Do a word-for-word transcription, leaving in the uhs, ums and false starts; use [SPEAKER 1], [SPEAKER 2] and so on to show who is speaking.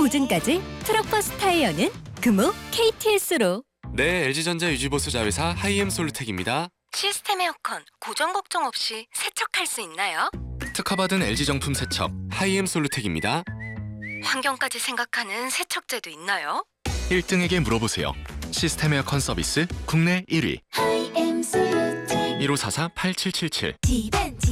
[SPEAKER 1] 보증까지 트럭버스 타이어는 금호 케이티에스로.
[SPEAKER 2] 네, 엘지전자 유지보수 자회사 하이엠 솔루텍입니다.
[SPEAKER 1] 시스템 에어컨 고장 걱정 없이 세척할 수 있나요?
[SPEAKER 2] 특허받은 엘지 정품 세척 하이엠 솔루텍입니다.
[SPEAKER 1] 환경까지 생각하는 세척제도 있나요?
[SPEAKER 3] 일 등에게 물어보세요. 시스템 에어컨 서비스 국내 일 위. 일오사사 팔칠칠칠.